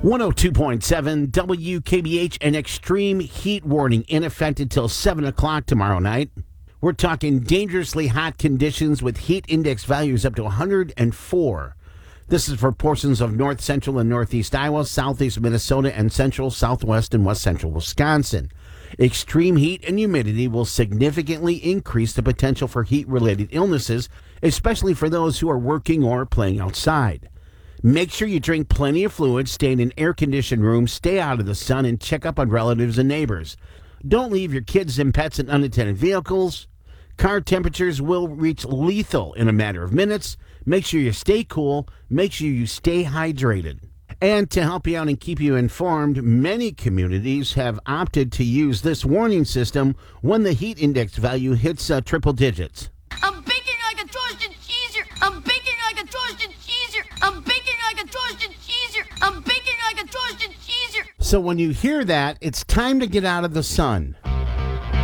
102.7 WKBH, an extreme heat warning in effect until 7 o'clock tomorrow night. We're talking dangerously hot conditions with heat index values up to 104. This is for portions of north central and northeast Iowa, southeast Minnesota, and central, southwest, and west central Wisconsin. Extreme heat and humidity will significantly increase the potential for heat-related illnesses, especially for those who are working or playing outside. Make sure you drink plenty of fluids, stay in an air-conditioned room, stay out of the sun, and check up on relatives and neighbors. Don't leave your kids and pets in unattended vehicles. Car temperatures will reach lethal in a matter of minutes. Make sure you stay cool. Make sure you stay hydrated. And to help you out and keep you informed, many communities have opted to use this warning system when the heat index value hits triple digits. I'm baking like a toasted cheeser. I'm baking like a toasted cheeser. I'm baking like a toasted cheeser. I'm baking like a toasted cheeser. So when you hear that, it's time to get out of the sun.